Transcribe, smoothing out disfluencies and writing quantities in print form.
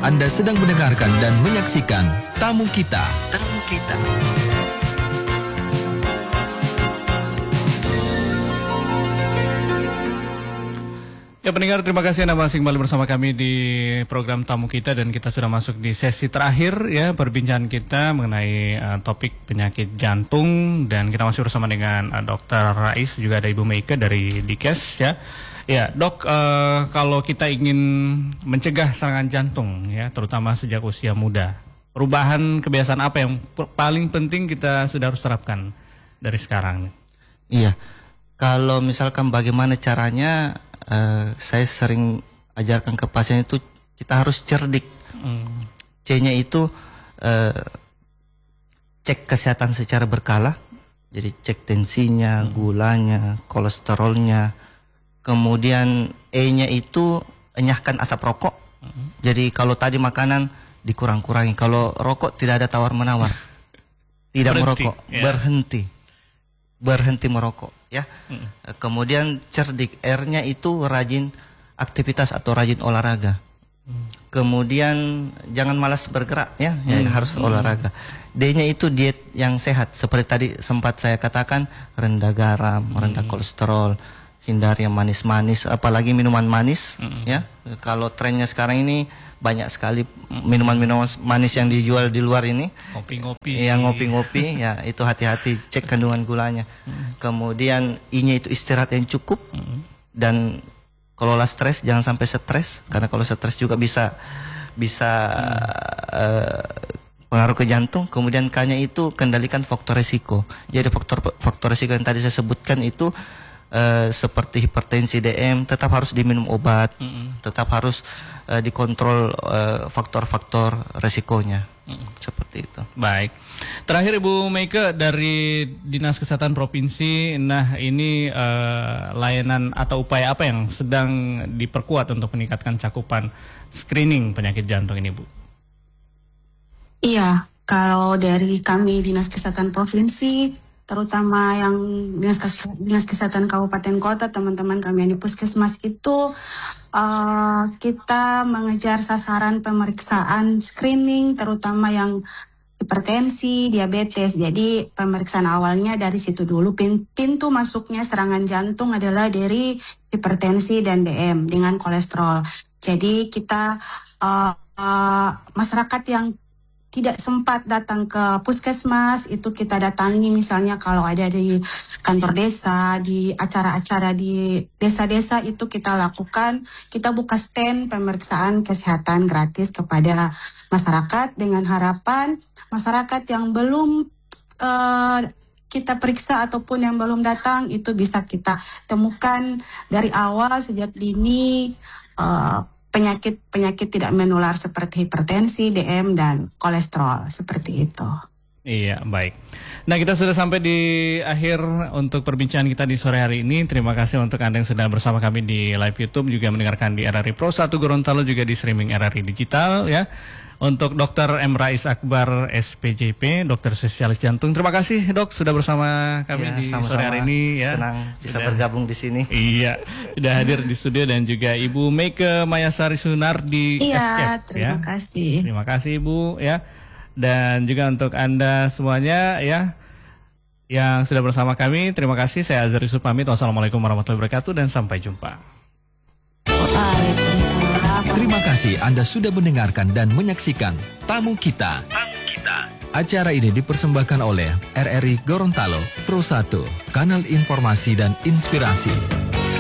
Anda sedang mendengarkan dan menyaksikan Tamu Kita. Tamu Kita. Ya pendengar, terima kasih Anda masih kembali bersama kami di program Tamu Kita, dan kita sudah masuk di sesi terakhir ya perbincangan kita mengenai topik penyakit jantung, dan kita masih bersama dengan Dr. Rais, juga ada Ibu Meike dari Dikes ya. Ya dok, kalau kita ingin mencegah serangan jantung ya, terutama sejak usia muda, perubahan kebiasaan apa yang paling penting kita sudah harus terapkan dari sekarang? Iya, kalau misalkan bagaimana caranya, saya sering ajarkan ke pasien itu kita harus cerdik. C-nya itu cek kesehatan secara berkala. Jadi cek tensinya, gulanya, kolesterolnya. Kemudian E-nya itu enyahkan asap rokok. Jadi kalau tadi makanan dikurang-kurangi. Kalau rokok tidak ada tawar-menawar. Tidak merokok, ya. berhenti merokok ya. Kemudian cerdik, R-nya itu rajin aktivitas atau rajin olahraga. Kemudian jangan malas bergerak ya, harus olahraga. D-nya itu diet yang sehat, seperti tadi sempat saya katakan, rendah garam, rendah kolesterol, hindari yang manis-manis, apalagi minuman manis ya. Kalau trennya sekarang ini banyak sekali minuman-minuman manis yang dijual di luar ini. Ngopi-ngopi. Yang ngopi-ngopi ya, itu hati-hati, cek kandungan gulanya. Kemudian I-nya itu istirahat yang cukup, dan kelola stres, jangan sampai stres, karena kalau stres juga bisa pengaruh ke jantung. Kemudian K-nya itu kendalikan faktor resiko. Jadi faktor resiko yang tadi saya sebutkan itu seperti hipertensi, DM, tetap harus diminum obat, tetap harus dikontrol faktor-faktor resikonya. Seperti itu. Baik. Terakhir Ibu Meike dari Dinas Kesehatan Provinsi, nah ini layanan atau upaya apa yang sedang diperkuat untuk meningkatkan cakupan screening penyakit jantung ini, Bu? Iya, kalau dari kami Dinas Kesehatan Provinsi, terutama yang Dinas Kesehatan Kabupaten Kota, teman-teman kami yang di Puskesmas itu kita mengejar sasaran pemeriksaan screening, terutama yang hipertensi, diabetes. Jadi pemeriksaan awalnya dari situ dulu. Pintu masuknya serangan jantung adalah dari hipertensi dan DM dengan kolesterol. Jadi kita masyarakat yang tidak sempat datang ke puskesmas, itu kita datangi, misalnya kalau ada di kantor desa, di acara-acara di desa-desa itu kita lakukan, kita buka stand pemeriksaan kesehatan gratis kepada masyarakat, dengan harapan masyarakat yang belum kita periksa ataupun yang belum datang itu bisa kita temukan dari awal, sejak dini, penyakit tidak menular seperti hipertensi, DM, dan kolesterol, seperti itu. Iya, baik. Nah, kita sudah sampai di akhir untuk perbincangan kita di sore hari ini. Terima kasih untuk Anda yang sudah bersama kami di live YouTube, juga mendengarkan di RRI Pro 1 Gorontalo, juga di streaming RRI Digital ya. Untuk Dr. M. Rais Akbar, SPJP, dokter spesialis jantung. Terima kasih Dok sudah bersama kami di sore hari ini ya. Senang bisa bergabung di sini. Iya, sudah hadir di studio, dan juga Ibu Meike Mayasari Sunardi. Iya, Escape, terima kasih. Terima kasih Ibu ya. Dan juga untuk Anda semuanya ya yang sudah bersama kami, terima kasih. Saya Azhar Yusuf pamit. Wassalamualaikum warahmatullahi wabarakatuh, dan sampai jumpa. Terima kasih Anda sudah mendengarkan dan menyaksikan Tamu Kita. Tamu Kita. Acara ini dipersembahkan oleh RRI Gorontalo Pro 1, kanal informasi dan inspirasi.